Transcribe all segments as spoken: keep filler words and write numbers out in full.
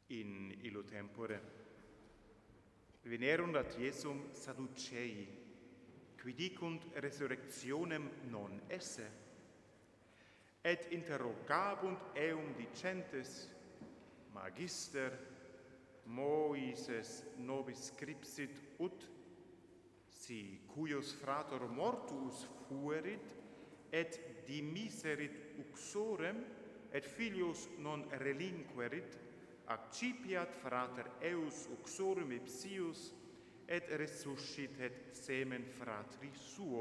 In illo tempore venerunt ad Iesum Sadducei, qui dicunt resurrectionem non esse, et interrogabunt eum dicentes, Magister, Moises nobis scripsit ut, si cuius frator mortuus fuerit, et dimiserit uxorem, et filius non relinquerit, accipiat frater eus uxorem ipsius, et resuscitet semen fratri suo.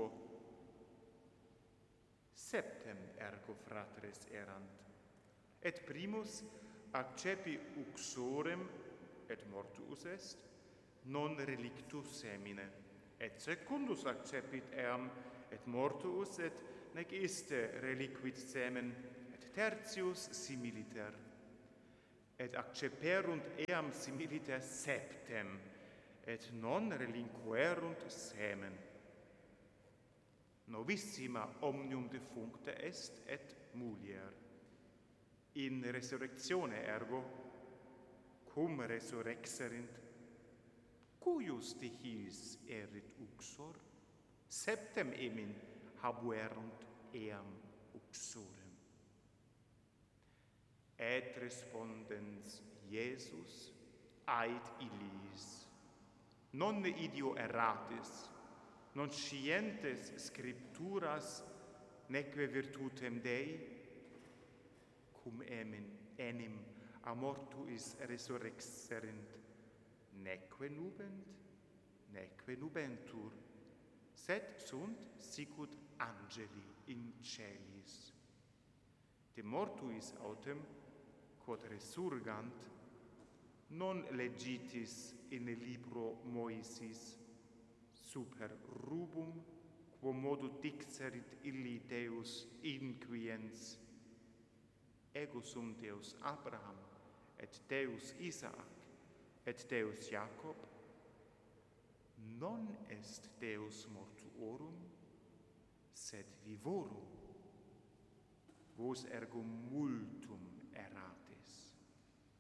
Septem ergo fratres erant, et primus accepi uxorem, et mortuus est, non relictus semine, et secundus accepit eam, et mortuus, et nec iste reliquit semen, et tertius similiter. Et acceperunt eam similiter septem, et non relinquerunt semen. Novissima omnium defuncta est et mulier. In resurrectione ergo, cum resurrexerint, cuius dihis erit uxor? Septem emin habuerunt eam uxorem. Et respondens Iesus, ait illis, non idio erratis, non scientes scripturas, neque virtutem Dei, cum emin enim a mortuis resurrexerint, neque nubent, neque nubentur, sed sunt sicut angeli in celis. De mortuis autem, quod resurgant, non legitis in libro Moisis, super rubum, quo modo dixerit illi Deus inquiens, ego sum Deus Abraham, et Deus Isaac, et Deus Jacob, non est Deus mortuorum, sed vivorum. Vos ergo multum erat.